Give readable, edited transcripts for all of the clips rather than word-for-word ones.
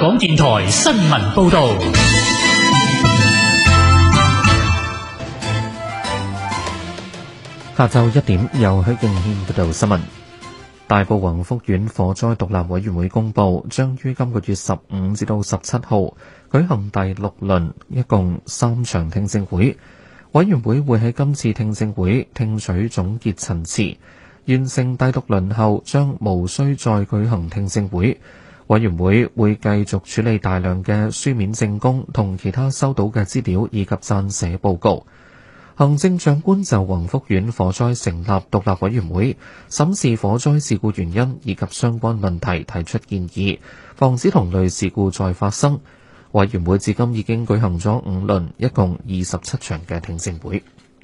港電台新聞報道。 下晝1點，由許敬軒報道新聞。大埔宏福苑火災獨立委員會公佈，將於今個月15至到17號舉行第6輪，一共3場聽證會。委員會會喺今次聽證會聽取總結陳詞，完成第6輪後將無需再舉行聽證會。委員會會繼續處理大量嘅書面證供同其他收到嘅資料以及撰寫報告。行政長官就宏福苑火災成立獨立委員會，審視火災事故原因以及相關問題，提出建議，防止同類事故再發生。委員會至今已經舉行咗5輪，一共27場嘅聽證會。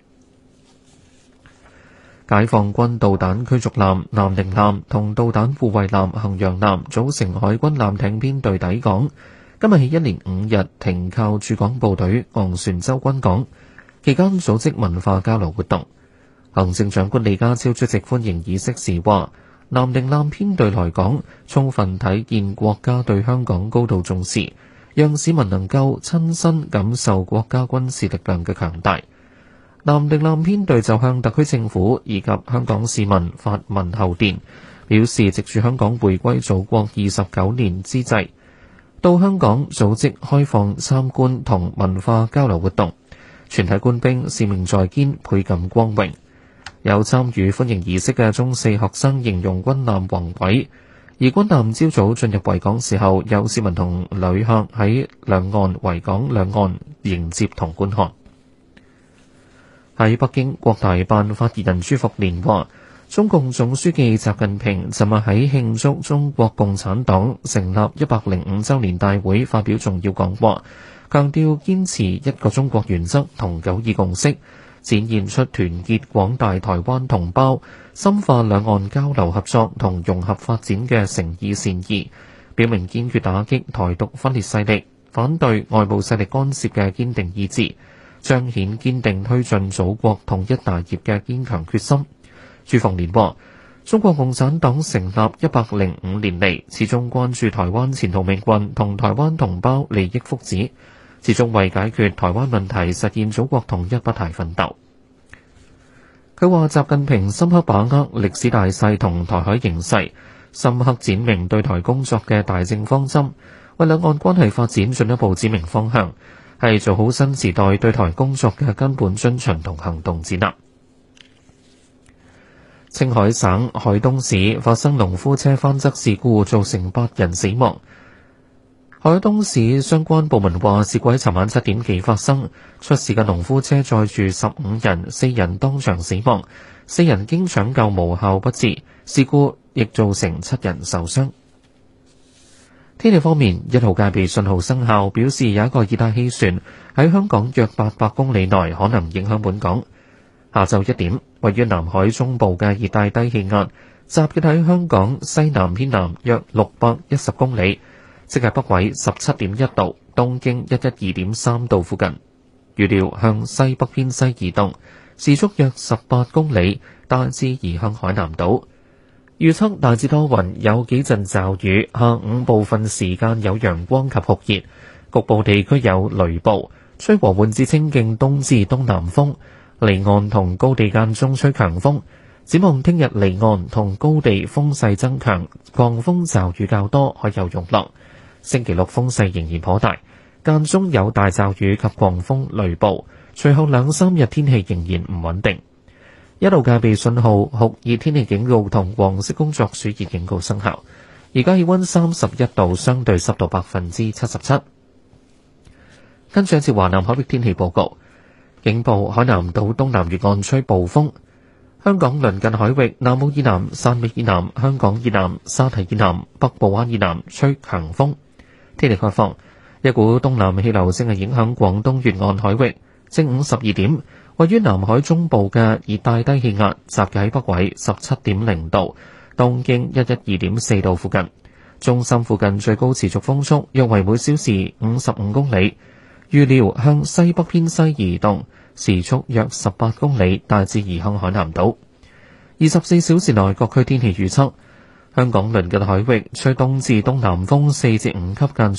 解放軍導彈驅逐艦南寧艦同導彈護衛艦衡陽艦組成海軍艦艇編隊抵港，今日起一連5日停靠駐港部隊昂船洲軍港。期間組織文化交流活動。行政長官李家超出席歡迎儀式時話，南寧艦編隊來港，充分體現國家對香港高度重視，讓市民能夠親身感受國家軍事力量嘅強大。南寧艦編隊就向特區政府以及香港市民發問候電，表示藉住香港回歸祖國29年之際，到香港組織開放參觀同文化交流活動。全體官兵使命在肩，倍感光榮。有參與歡迎儀式嘅中四學生形容軍艦宏偉，而軍艦朝早進入維港時候，有市民同旅客喺兩岸維港兩岸迎接同觀看。喺北京，國台辦發言人朱福蓮話，中共總書記習近平尋日喺慶祝中國共產黨成立105週年大會發表重要講話，強調堅持一個中國原則同九二共識，展現出團結廣大台灣同胞、深化兩岸交流合作同融合發展嘅誠意善意，表明堅決打擊台獨分裂勢力、反對外部勢力干涉嘅堅定意志，彰顯堅定推進祖國統一大業嘅堅強決心。朱鳳蓮話，中國共產黨成立105年嚟，始終關注台灣前途命運同台灣同胞利益福祉，始終為解決台灣問題、實現祖國統一不懈奮鬥。佢話，習近平深刻把握歷史大勢同台海形勢，深刻展明對台工作嘅大政方針，為兩岸關係發展進一步指明方向，係做好新時代對台工作嘅根本遵循同行動指南。青海省海東市發生農夫車翻側事故，造成8人死亡。海東市相關部門話，事故喺尋晚7點幾發生，出事嘅農夫車載住15人，4人當場死亡，4人經搶救無效不治，事故亦造成7人受傷。天氣方面，1號戒備信號生效，表示有一個熱帶氣旋喺香港約800公里內可能影響本港。下晝1點，位於南海中部嘅熱帶低氣壓集結喺香港西南偏南約610公里，即係北緯17.1度、東經112.3度附近。預料向西北偏西移動，時速約18公里，大致移向海南島。預測大致多雲，有幾陣驟雨，下午部分時間有陽光及酷熱，局部地區有雷暴，吹和緩至清勁東至東南風。離岸同高地間中吹強風，展望聽日離岸同高地風勢增強，狂風驟雨較多，海有湧浪。星期六風勢仍然頗大，間中有大驟雨及狂風雷暴，隨後2-3日天氣仍然唔穩定。1號戒備信號、酷熱天氣警告同黃色工作暑熱警告生效。而家氣溫31度，相對濕度77%。跟住一次華南海域天氣報告。警報：海南島東南沿岸吹暴風。香港鄰近海域南澳以南、汕尾以南、香港以南、沙堤以南、北部灣以南吹強風。天氣概況：一股東南氣流正係影響廣東沿岸海域。正午12點，位於南海中部嘅熱帶低氣壓集結喺北緯17.0度、東經112.4度附近。中心附近最高持續風速約為每小時55公里。預料向西北偏西移動，時速約18公里，大致移向海南島。24小時內各區天氣預測：香港鄰近海域吹東至東南風4至5級間